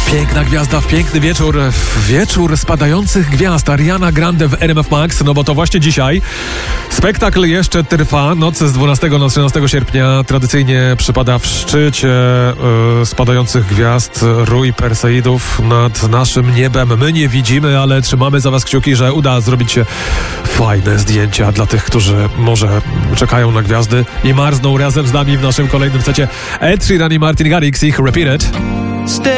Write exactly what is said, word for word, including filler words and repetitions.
Piękna gwiazda w piękny wieczór, w wieczór spadających gwiazd. Ariana Grande w R M F Max, no bo to właśnie dzisiaj spektakl jeszcze trwa. Noc z dwunastego na trzynastego sierpnia tradycyjnie przypada w szczycie yy, spadających gwiazd Rój Perseidów nad naszym niebem. My nie widzimy, ale trzymamy za was kciuki, że uda zrobić się fajne zdjęcia dla tych, którzy może czekają na gwiazdy i marzną razem z nami w naszym kolejnym secie. Ed Sheeran i Martin Garrix, ich Repeat It.